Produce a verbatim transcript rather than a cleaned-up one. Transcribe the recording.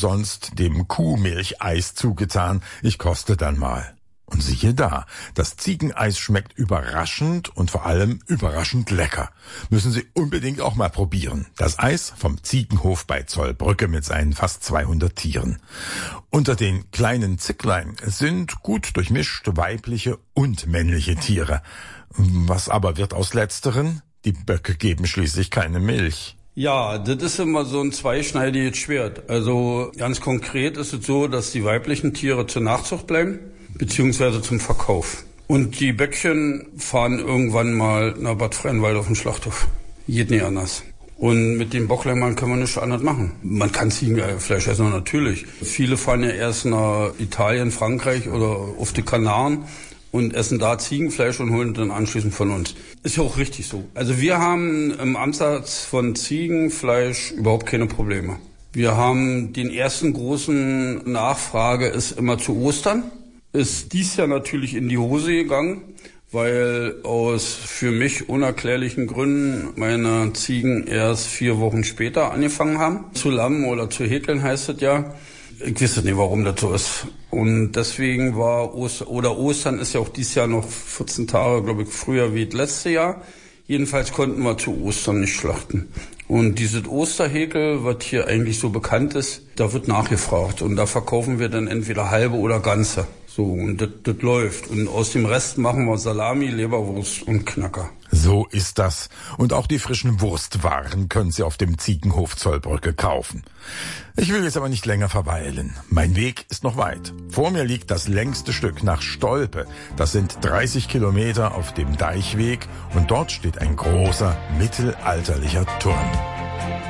sonst dem Kuhmilcheis zugetan. Ich koste dann mal. Und siehe da, das Ziegeneis schmeckt überraschend und vor allem überraschend lecker. Müssen Sie unbedingt auch mal probieren. Das Eis vom Ziegenhof bei Zollbrücke mit seinen fast zweihundert Tieren. Unter den kleinen Zicklein sind gut durchmischt weibliche und männliche Tiere. Was aber wird aus letzteren? Die Böcke geben schließlich keine Milch. Ja, das ist immer so ein zweischneidiges Schwert. Also ganz konkret ist es so, dass die weiblichen Tiere zur Nachzucht bleiben, beziehungsweise zum Verkauf. Und die Böckchen fahren irgendwann mal nach Bad Freienwalde auf den Schlachthof. Geht nicht anders. Und mit den Bockleimern kann man nichts anderes machen. Man kann Ziegenfleisch essen, natürlich. Viele fahren ja erst nach Italien, Frankreich oder auf die Kanaren und essen da Ziegenfleisch und holen dann anschließend von uns. Ist ja auch richtig so. Also wir haben im Ansatz von Ziegenfleisch überhaupt keine Probleme. Wir haben den ersten großen Nachfrage ist immer zu Ostern. Ist dies Jahr natürlich in die Hose gegangen, weil aus für mich unerklärlichen Gründen meine Ziegen erst vier Wochen später angefangen haben zu lammen oder zu häkeln, heißt es ja. Ich weiß nicht, warum das so ist. Und deswegen war Ostern, oder Ostern ist ja auch dieses Jahr noch vierzehn Tage, glaube ich, früher wie das letzte Jahr. Jedenfalls konnten wir zu Ostern nicht schlachten. Und dieses Osterhäkel, was hier eigentlich so bekannt ist, da wird nachgefragt. Und da verkaufen wir dann entweder halbe oder ganze. So, und das, das läuft. Und aus dem Rest machen wir Salami, Leberwurst und Knacker. So ist das. Und auch die frischen Wurstwaren können Sie auf dem Ziegenhof Zollbrücke kaufen. Ich will jetzt aber nicht länger verweilen. Mein Weg ist noch weit. Vor mir liegt das längste Stück nach Stolpe. Das sind dreißig Kilometer auf dem Deichweg und dort steht ein großer mittelalterlicher Turm.